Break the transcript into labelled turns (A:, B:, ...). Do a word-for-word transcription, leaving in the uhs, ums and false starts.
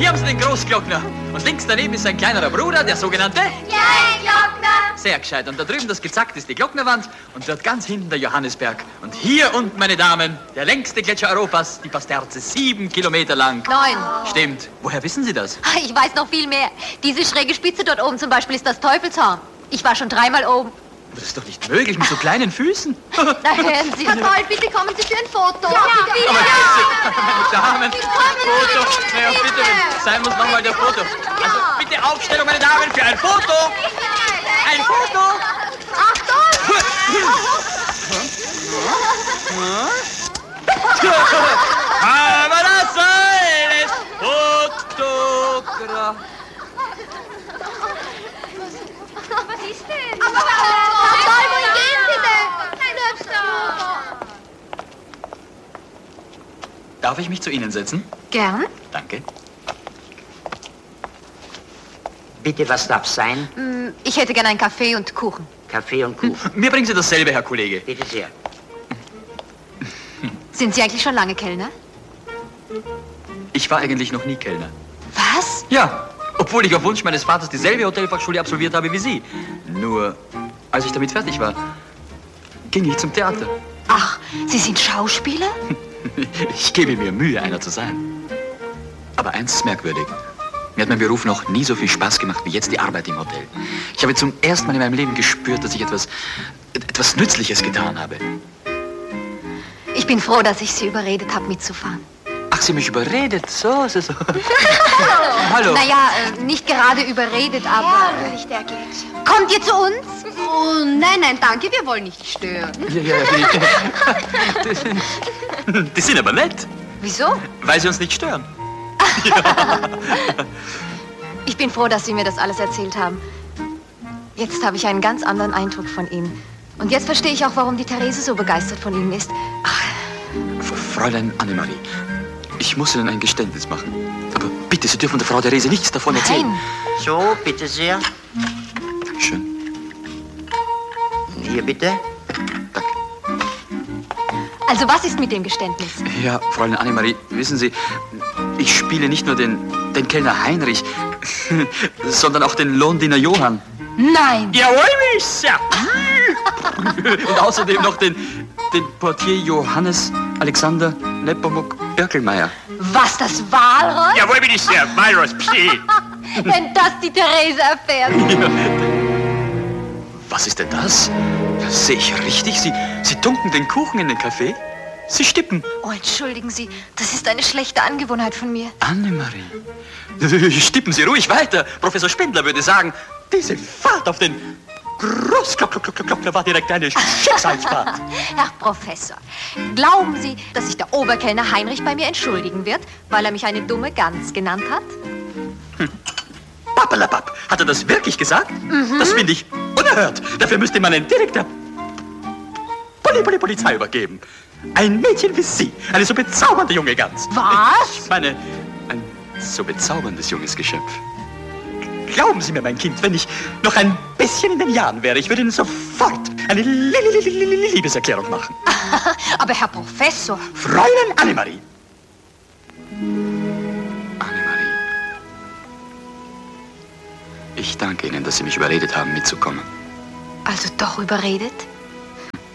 A: hier haben Sie den Großglockner. Und links daneben ist sein kleinerer Bruder, der sogenannte
B: Kleinglockner.
A: Sehr gescheit. Und da drüben, das gezackt, ist die Glocknerwand. Und dort ganz hinten der Johannisberg. Und hier unten, meine Damen, der längste Gletscher Europas, die Pasterze, sieben Kilometer lang.
C: Neun.
A: Stimmt. Woher wissen Sie das?
C: Ich weiß noch viel mehr. Diese schräge Spitze dort oben zum Beispiel ist das Teufelshorn. Ich war schon dreimal oben.
A: Das ist doch nicht möglich mit so kleinen Füßen.
C: Na, hören Sie.
B: Herr Toll, bitte kommen Sie für ein Foto.
C: Ja, bitte.
A: Aber bitte, meine Damen, Foto. Naja, bitte, sein muss nochmal der Foto. Also bitte Aufstellung, meine Damen, für ein Foto. Ein Foto.
B: Achtung!
A: Aber das soll es Fotograf.
B: Was ist denn? Aber Herr Toll, wohin gehen Sie denn?
A: Darf ich mich zu Ihnen setzen?
C: Gern.
A: Danke.
D: Bitte, was darf sein?
C: Hm, Ich hätte gern einen Kaffee und Kuchen.
D: Kaffee und Kuchen.
A: Mir bringen Sie dasselbe, Herr Kollege.
D: Bitte sehr.
C: Sind Sie eigentlich schon lange Kellner?
A: Ich war eigentlich noch nie Kellner.
C: Was?
A: Ja, obwohl ich auf Wunsch meines Vaters dieselbe Hotelfachschule absolviert habe wie Sie. Nur, als ich damit fertig war, ging ich zum Theater.
C: Ach, Sie sind Schauspieler?
A: Ich gebe mir Mühe, einer zu sein. Aber eins ist merkwürdig. Mir hat mein Beruf noch nie so viel Spaß gemacht wie jetzt die Arbeit im Hotel. Ich habe zum ersten Mal in meinem Leben gespürt, dass ich etwas, etwas Nützliches getan habe.
C: Ich bin froh, dass ich Sie überredet habe, mitzufahren.
A: Ach, Sie haben mich überredet? So, so, so. Hallo.
C: Naja, äh, nicht gerade überredet, aber...
B: Nicht der geht.
C: Kommt ihr zu uns?
B: Oh, nein, nein, danke, wir wollen nicht stören.
A: Ja, ja, die, die, die sind aber nett,
C: Wieso?
A: weil sie uns nicht stören.
C: Ich bin froh, dass Sie mir das alles erzählt haben. Jetzt habe ich einen ganz anderen Eindruck von Ihnen. Und jetzt verstehe ich auch, warum die Therese so begeistert von Ihnen ist. Ach,
A: Fräulein Annemarie, ich muss Ihnen ein Geständnis machen. Aber bitte, Sie dürfen der Frau Therese nichts davon erzählen.
C: nein.
D: So, bitte sehr.
A: Dankeschön.
D: Hier bitte.
A: Danke.
C: Also was ist mit dem Geständnis?
A: Ja, Fräulein Annemarie, wissen Sie, ich spiele nicht nur den, den Kellner Heinrich, sondern auch den Lohndiener Johann.
C: Nein!
A: Jawohl, Miss! Ja. Und außerdem noch den, den Portier Johannes Alexander Nepomuk Birkelmeier.
C: Was, das Walross?
A: Jawohl, Minister, Walross, Psi.
C: Wenn das die Therese erfährt.
A: Ja. Was ist denn das? Sehe ich richtig? Sie, Sie tunken den Kuchen in den Kaffee? Sie stippen.
C: Oh, entschuldigen Sie, das ist eine schlechte Angewohnheit von mir.
A: Annemarie, stippen Sie ruhig weiter. Professor Spindler würde sagen, diese Fahrt auf den Großglockner war direkt eine Schicksalsfahrt.
C: Herr Professor, glauben Sie, dass sich der Oberkellner Heinrich bei mir entschuldigen wird, weil er mich eine dumme Gans genannt hat?
A: Hm. Pappelapapp, hat er das wirklich gesagt? Mhm. Das finde ich unerhört. Dafür müsste man einen Direktor Poli, Poli, Polizei übergeben. Ein Mädchen wie Sie, eine so bezaubernde junge Gans.
C: Was?
A: Ich meine, ein so bezauberndes junges Geschöpf. Glauben Sie mir, mein Kind, wenn ich noch ein bisschen in den Jahren wäre, ich würde Ihnen sofort eine Liebeserklärung machen.
C: Aber Herr Professor...
A: Fräulein Annemarie. Annemarie. Ich danke Ihnen, dass Sie mich überredet haben, mitzukommen.
C: Also doch überredet?